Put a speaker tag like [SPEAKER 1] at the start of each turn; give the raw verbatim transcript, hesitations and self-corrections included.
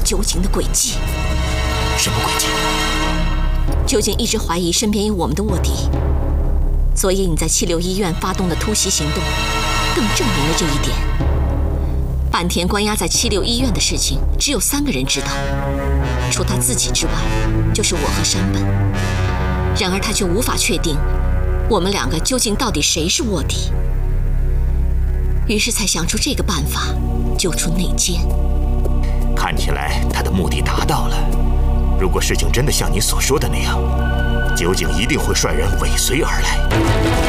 [SPEAKER 1] 酒井的诡计。
[SPEAKER 2] 什么诡计？
[SPEAKER 1] 酒井一直怀疑身边有我们的卧底，所以你在七六医院发动的突袭行动，更证明了这一点。坂田关押在七六医院的事情，只有三个人知道，除他自己之外，就是我和山本。然而他却无法确定，我们两个究竟到底谁是卧底。于是才想出这个办法，救出内奸。
[SPEAKER 2] 看起来他的目的达到了。如果事情真的像你所说的那样，酒井一定会率人尾随而来。